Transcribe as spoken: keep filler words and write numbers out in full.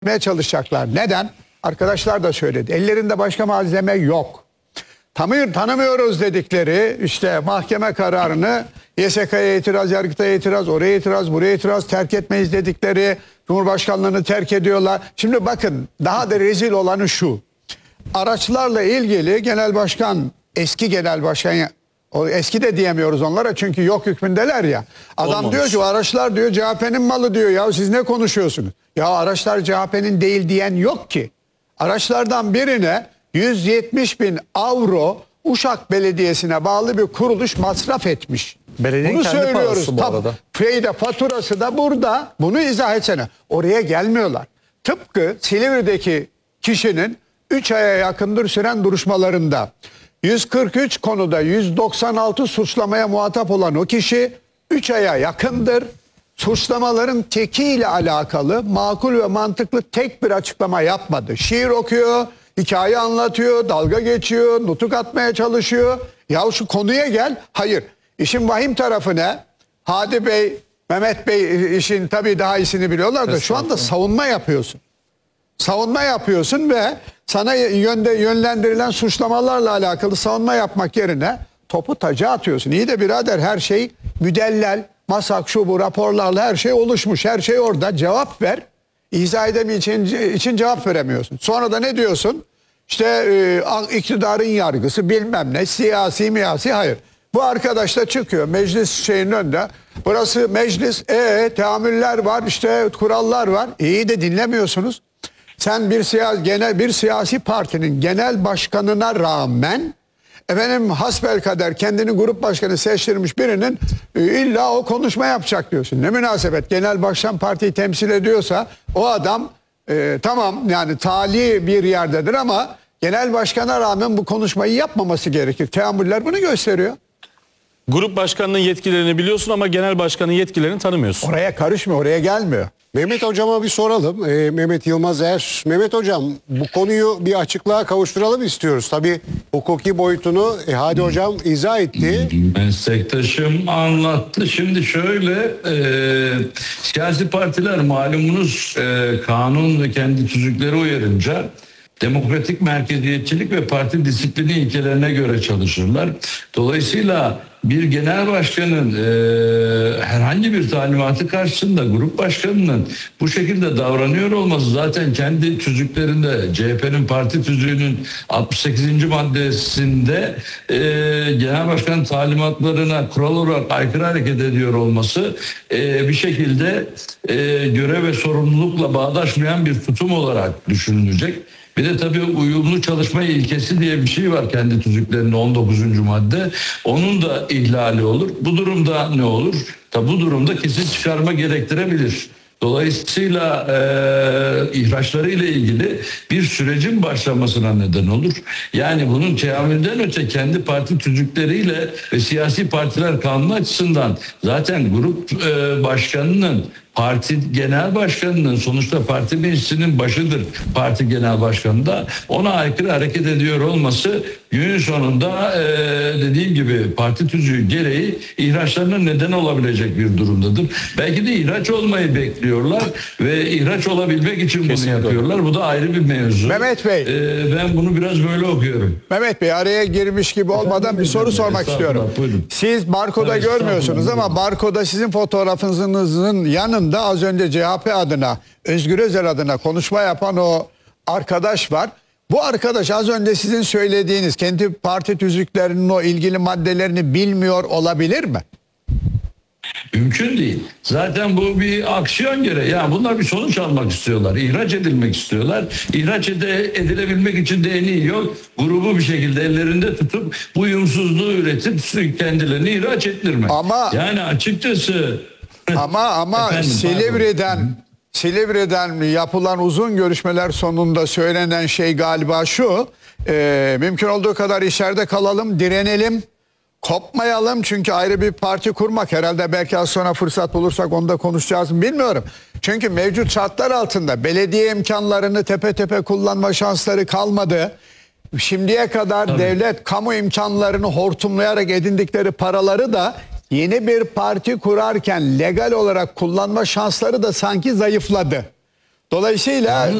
etmeye çalışacaklar. Neden? Arkadaşlar da söyledi. Ellerinde başka malzeme yok. Tanıyor, tanımıyoruz dedikleri işte mahkeme kararını Y S K'ya itiraz, Yargıtay'a itiraz, oraya itiraz, buraya itiraz, terk etmeyiz dedikleri Cumhurbaşkanlığını terk ediyorlar. Şimdi bakın daha da rezil olanı şu. Araçlarla ilgili genel başkan, eski genel başkan, o eski de diyemiyoruz onlara çünkü yok hükmündeler ya. Adam Olmamış. diyor ki o araçlar diyor C H P'nin malı diyor ya, siz ne konuşuyorsunuz? Ya araçlar C H P'nin değil diyen yok ki. Araçlardan birine yüz yetmiş bin avro Uşak Belediyesi'ne bağlı bir kuruluş masraf etmiş. Belediyenin Bunu kendi söylüyoruz. parası bu arada. Feyde faturası da burada. Bunu izah etsene. Oraya gelmiyorlar. Tıpkı Silivri'deki kişinin üç aya yakındır süren duruşmalarında yüz kırk üç konuda yüz doksan altı suçlamaya muhatap olan o kişi üç aya yakındır suçlamaların tekiyle alakalı makul ve mantıklı tek bir açıklama yapmadı. Şiir okuyor, hikaye anlatıyor, dalga geçiyor, nutuk atmaya çalışıyor. Ya şu konuya gel. Hayır. İşin vahim tarafı ne? Hadi Bey, Mehmet Bey işin tabii daha iyisini biliyorlar da şu anda savunma yapıyorsun. Savunma yapıyorsun ve sana yönde, yönlendirilen suçlamalarla alakalı savunma yapmak yerine topu taca atıyorsun. İyi de birader her şey müdellel, masak şu bu raporlarla her şey oluşmuş. Her şey orada. Cevap ver. İzah edemeyeceğin için cevap veremiyorsun. Sonra da ne diyorsun? İşte e, iktidarın yargısı bilmem ne, siyasi miyasi, hayır. Bu arkadaş da çıkıyor meclis şeyinin önünde. Burası meclis, e teamüller var, işte kurallar var. İyi de dinlemiyorsunuz. Sen bir siyasi, genel bir siyasi partinin genel başkanına rağmen efendim hasbelkader kendini grup başkanı seçtirmiş birinin e, illa o konuşma yapacak diyorsun. Ne münasebet, genel başkan partiyi temsil ediyorsa o adam e, tamam yani tali bir yerdedir ama genel başkana rağmen bu konuşmayı yapmaması gerekir. Teamüller bunu gösteriyor. Grup başkanının yetkilerini biliyorsun ama genel başkanın yetkilerini tanımıyorsun. Oraya karışmıyor, oraya gelmiyor. Mehmet Hocam'a bir soralım. Ee, Mehmet Yılmaz Er. Mehmet Hocam bu konuyu bir açıklığa kavuşturalım istiyoruz. Tabii hukuki boyutunu e, Hadi Hocam izah etti. Meslektaşım anlattı. Şimdi şöyle e, siyasi partiler malumunuz e, kanun ve kendi tüzükleri uyarınca demokratik merkeziyetçilik ve parti disiplini ilkelerine göre çalışırlar. Dolayısıyla bir genel başkanın e, herhangi bir talimatı karşısında grup başkanının bu şekilde davranıyor olması zaten kendi tüzüklerinde C H P'nin parti tüzüğünün altmış sekizinci maddesinde e, genel başkanın talimatlarına kural olarak aykırı hareket ediyor olması e, bir şekilde e, görev ve sorumlulukla bağdaşmayan bir tutum olarak düşünülecek. Bir de tabii uyumlu çalışma ilkesi diye bir şey var kendi tüzüklerinde on dokuzuncu madde. Onun da ihlali olur. Bu durumda ne olur? Tabii bu durumda kesin çıkarma gerektirebilir. Dolayısıyla e, ihraçları ile ilgili bir sürecin başlamasına neden olur. Yani bunun teamülden öte kendi parti tüzükleriyle ve siyasi partiler kanunu açısından zaten grup e, başkanının parti genel başkanının sonuçta parti meclisinin başıdır parti genel başkanı da ona aykırı hareket ediyor olması günün sonunda e, dediğim gibi parti tüzüğü gereği ihraçlarının neden olabilecek bir durumdadır. Belki de ihraç olmayı bekliyorlar ve ihraç olabilmek için Kesinlikle. bunu yapıyorlar. Bu da ayrı bir mevzu. Mehmet Bey. E, ben bunu biraz böyle okuyorum. Mehmet Bey araya girmiş gibi olmadan Efendim, bir soru sormak istiyorum. Buyurun. Siz barkoda evet, görmüyorsunuz ama barkoda sizin fotoğrafınızın yanında az önce C H P adına, Özgür Özel adına konuşma yapan o arkadaş var. Bu arkadaş az önce sizin söylediğiniz kendi parti tüzüklerinin o ilgili maddelerini bilmiyor olabilir mi? Mümkün değil. Zaten bu bir aksiyon gereği. Yani bunlar bir sonuç almak istiyorlar. İhraç edilmek istiyorlar. İhraç ede, edilebilmek için de en iyi yol grubu bir şekilde ellerinde tutup bu uyumsuzluğu üretip kendilerini ihraç ettirmek. Ama yani açıkçası ama ama Efendim, Silivri'den pardon. Silivri'den yapılan uzun görüşmeler sonunda söylenen şey galiba şu. E, mümkün olduğu kadar içeride kalalım, direnelim. Kopmayalım çünkü ayrı bir parti kurmak herhalde belki az sonra fırsat bulursak onu da konuşacağız mı bilmiyorum. Çünkü mevcut şartlar altında belediye imkanlarını tepe tepe kullanma şansları kalmadı. Şimdiye kadar Tabii. devlet kamu imkanlarını hortumlayarak edindikleri paraları da yeni bir parti kurarken legal olarak kullanma şansları da sanki zayıfladı. Dolayısıyla